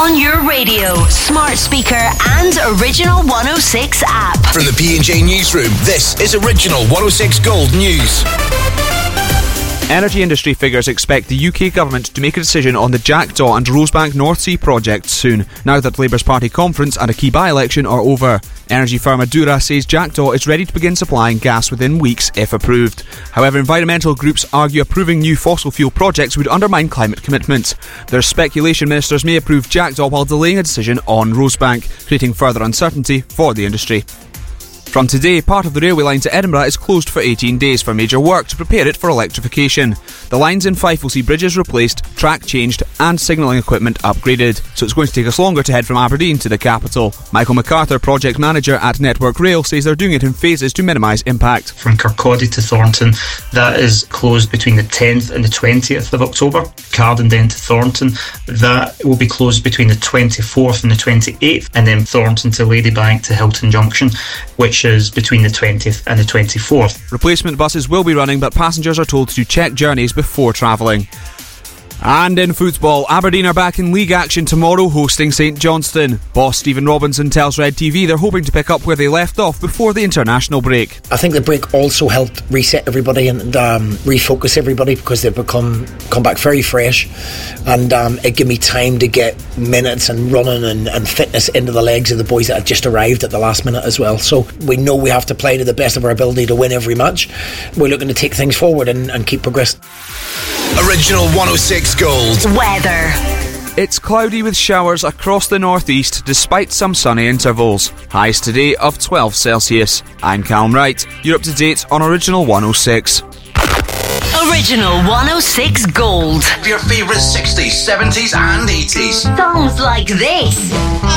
On your radio, smart speaker and Original 106 app. From the P&J Newsroom, this is Original 106 Gold News. Energy industry figures expect the UK government to make a decision on the Jackdaw and Rosebank North Sea project soon, now that Labour's party conference and a key by-election are over. Energy firm Adura says Jackdaw is ready to begin supplying gas within weeks if approved. However, environmental groups argue approving new fossil fuel projects would undermine climate commitments. There's speculation ministers may approve Jackdaw while delaying a decision on Rosebank, creating further uncertainty for the industry. From today, part of the railway line to Edinburgh is closed for 18 days for major work to prepare it for electrification. The lines in Fife will see bridges replaced, track changed and signalling equipment upgraded, so it's going to take us longer to head from Aberdeen to the capital. Michael MacArthur, project manager at Network Rail, says they're doing it in phases to minimise impact. From Kirkcaldy to Thornton, that is closed between the 10th and the 20th of October. Cardon then to Thornton, that will be closed between the 24th and the 28th, and then Thornton to Ladybank to Hilton Junction, which is between the 20th and the 24th. Replacement buses will be running, but passengers are told to check journeys before travelling. And in football, Aberdeen are back in league action tomorrow, hosting St Johnstone. Boss Stephen Robinson tells Red TV they're hoping to pick up where they left off before the international break. I think the break also helped reset everybody and refocus everybody, because they've come back very fresh, and it gave me time to get minutes and running and fitness into the legs of the boys that had just arrived at the last minute as well. So we know we have to play to the best of our ability to win every match. We're looking to take things forward and keep progressing. Original 106 Gold. Weather. It's cloudy with showers across the northeast despite some sunny intervals. Highs today of 12 Celsius. I'm Callum Wright. You're up to date on Original 106. Original 106 Gold. Your favourite 60s, 70s and 80s. Songs like this.